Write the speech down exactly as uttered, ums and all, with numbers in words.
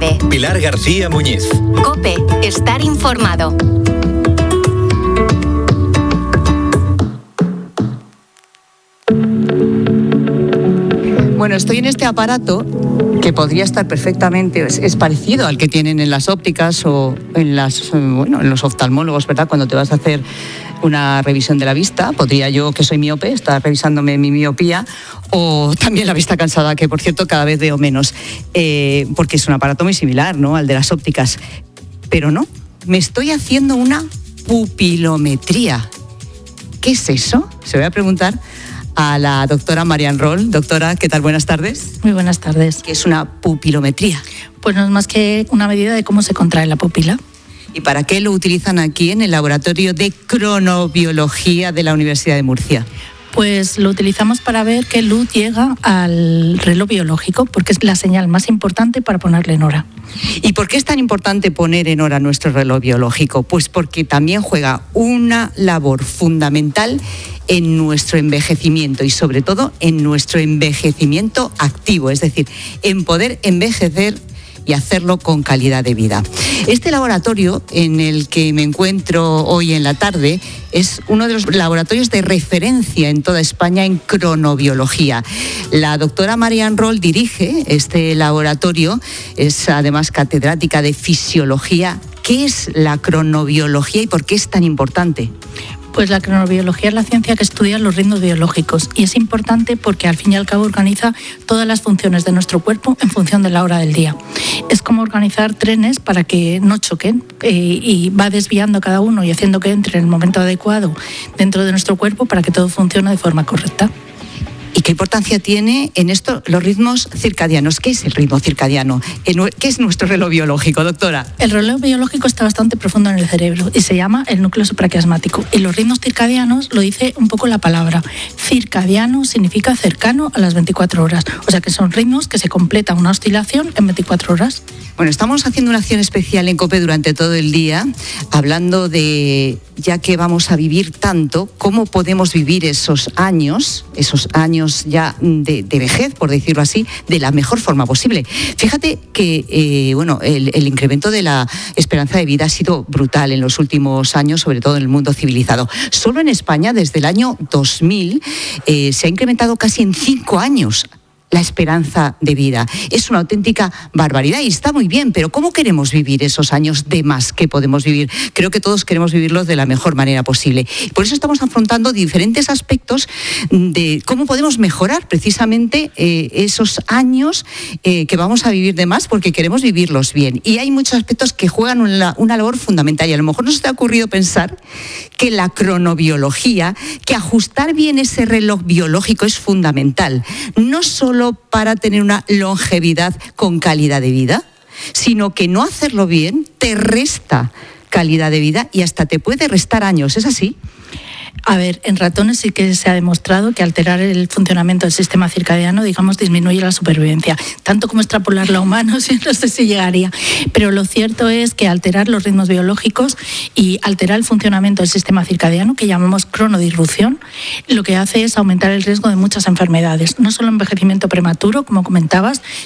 tarde. Pilar García Muñiz. COPE, estar informado. Bueno, estoy en este aparato que podría estar perfectamente, es, es parecido al que tienen en las ópticas o en las, bueno, en los oftalmólogos, ¿verdad? Cuando te vas a hacer una revisión de la vista, podría yo, que soy miope, estar revisándome mi miopía, o también la vista cansada, que por cierto cada vez veo menos, eh, porque es un aparato muy similar, ¿no?, al de las ópticas. Pero no, me estoy haciendo una pupilometría. ¿Qué es eso? Se lo voy a preguntar a la doctora Marian Roll. Doctora, ¿qué tal? Buenas tardes. Muy buenas tardes. ¿Qué es una pupilometría? Pues no es más que una medida de cómo se contrae la pupila. ¿Y para qué lo utilizan aquí en el Laboratorio de Cronobiología de la Universidad de Murcia? Pues lo utilizamos para ver qué luz llega al reloj biológico, porque es la señal más importante para ponerle en hora. ¿Y por qué es tan importante poner en hora nuestro reloj biológico? Pues porque también juega una labor fundamental en nuestro envejecimiento y sobre todo en nuestro envejecimiento activo, es decir, en poder envejecer y hacerlo con calidad de vida. Este laboratorio en el que me encuentro hoy en la tarde es uno de los laboratorios de referencia en toda España en cronobiología. La doctora Marian Roll dirige este laboratorio, es además catedrática de fisiología. ¿Qué es la cronobiología y por qué es tan importante? Pues la cronobiología es la ciencia que estudia los ritmos biológicos y es importante porque al fin y al cabo organiza todas las funciones de nuestro cuerpo en función de la hora del día. Es como organizar trenes para que no choquen eh, y va desviando cada uno y haciendo que entre en el momento adecuado dentro de nuestro cuerpo para que todo funcione de forma correcta. ¿Y qué importancia tiene en esto los ritmos circadianos? ¿Qué es el ritmo circadiano? ¿Qué es nuestro reloj biológico, doctora? El reloj biológico está bastante profundo en el cerebro y se llama el núcleo supraquiasmático. Y los ritmos circadianos lo dice un poco la palabra. Circadiano significa cercano a las veinticuatro horas. O sea que son ritmos que se completa una oscilación en veinticuatro horas. Bueno, estamos haciendo una acción especial en COPE durante todo el día, hablando de, ya que vamos a vivir tanto, cómo podemos vivir esos años, esos años ya de, de vejez, por decirlo así, de la mejor forma posible. Fíjate que eh, bueno, el, el incremento de la esperanza de vida ha sido brutal en los últimos años, sobre todo en el mundo civilizado. Solo en España, desde el año dos mil, eh, se ha incrementado casi en cinco años la esperanza de vida. Es una auténtica barbaridad y está muy bien, pero ¿cómo queremos vivir esos años de más que podemos vivir? Creo que todos queremos vivirlos de la mejor manera posible. Por eso estamos afrontando diferentes aspectos de cómo podemos mejorar precisamente eh, esos años eh, que vamos a vivir de más, porque queremos vivirlos bien. Y hay muchos aspectos que juegan una, una labor fundamental y a lo mejor nos te ha ocurrido pensar que la cronobiología, que ajustar bien ese reloj biológico es fundamental, no solo para tener una longevidad con calidad de vida, sino que no hacerlo bien te resta calidad de vida y hasta te puede restar años. ¿Es así? A ver, en ratones sí que se ha demostrado que alterar el funcionamiento del sistema circadiano, digamos, disminuye la supervivencia. Tanto como extrapolarlo a humanos, no sé si llegaría. Pero lo cierto es que alterar los ritmos biológicos y alterar el funcionamiento del sistema circadiano, que llamamos cronodisrupción, lo que hace es aumentar el riesgo de muchas enfermedades. No solo envejecimiento prematuro, como comentabas,